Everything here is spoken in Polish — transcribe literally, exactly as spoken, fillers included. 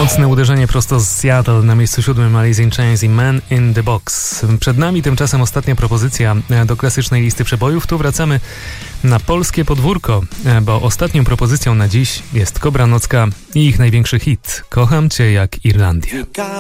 Mocne uderzenie prosto z Seattle, na miejscu siódmym Alice in Chains i Man in the Box. Przed nami tymczasem ostatnia propozycja do klasycznej listy przebojów. Tu wracamy na polskie podwórko, bo ostatnią propozycją na dziś jest Kobra Nocka i ich największy hit Kocham Cię jak Irlandię.